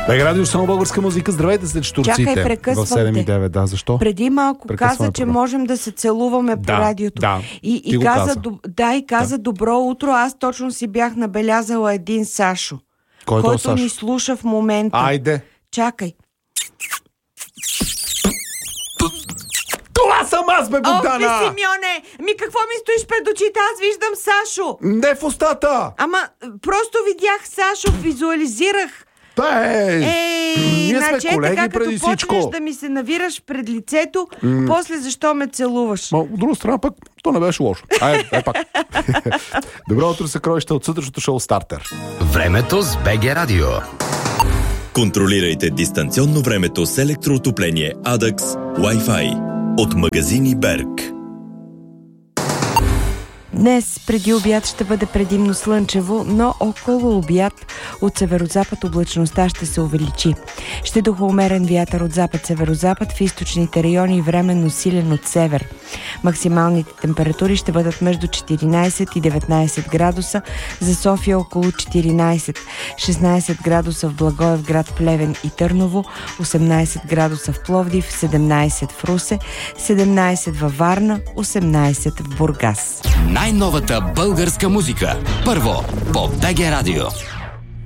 БГ Радио, само българска музика. Здравейте след штурците. Чакай, прекъсвам в 7 и 9. Да, защо? Преди малко каза, че можем да се целуваме по радиото. Да, и каза добро утро. Аз точно си бях набелязала един Сашо, който ни слуша в момента. Айде. Чакай. Това съм аз, бе, Богдана! О, Симеоне! Какво ми стоиш пред очите? Аз виждам Сашо. Не в устата! Ама просто видях Сашо, визуализирах. Ние сме колеги така, преди всичко. Като почнеш да ми се навираш пред лицето, после защо ме целуваш? От друга страна пък, то не беше лошо. Ай пак. Добро утро, съкровища от сутрешното шоу Стартер. Времето с БГ Радио. Контролирайте дистанционно времето с електроотопление Adax Wi-Fi от магазини Берг. Днес преди обяд ще бъде предимно слънчево, но около обяд от северозапад облачността ще се увеличи. Ще духа умерен вятър от запад-северозапад, в източните райони временно силен от север. Максималните температури ще бъдат между 14 и 19 градуса, за София около 14, 16 градуса в Благоевград, Плевен и Търново, 18 градуса в Пловдив, 17 в Русе, 17 във Варна, 18 в Бургас. Най-новата българска музика. Първо по БГ Радио.